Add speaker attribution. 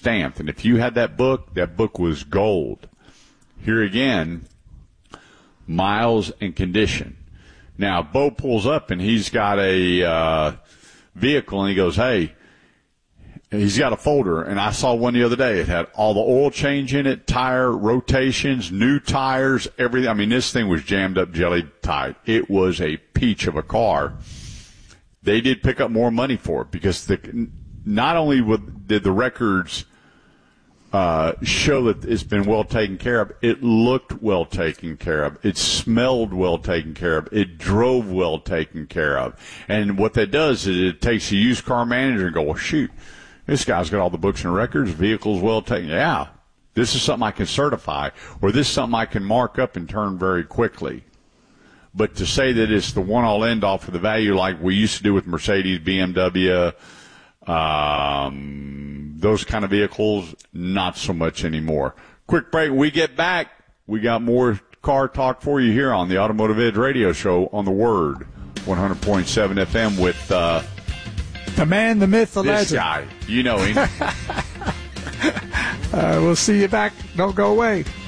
Speaker 1: stamped. And if you had that book was gold. Here again, miles and condition. Now, Bo pulls up, and he's got a vehicle, and he goes, hey, he's got a folder, and I saw one the other day. It had all the oil change in it, tire rotations, new tires, everything. I mean, this thing was jammed up, jellied tight. It was a peach of a car. They did pick up more money for it because not only did the records show that it's been well taken care of, it looked well taken care of. It smelled well taken care of. It drove well taken care of. And what that does is it takes a used car manager and go, well, shoot, this guy's got all the books and records, vehicle's well taken. Yeah, this is something I can certify, or this is something I can mark up and turn very quickly. But to say that it's the one-all end-all for the value like we used to do with Mercedes, BMW, those kind of vehicles, not so much anymore. Quick break. When we get back, we got more car talk for you here on the Automotive Edge radio show on the Word, 100.7 FM with
Speaker 2: the man, the myth, the
Speaker 1: this
Speaker 2: legend.
Speaker 1: guy. You know him.
Speaker 2: We'll see you back. Don't go away.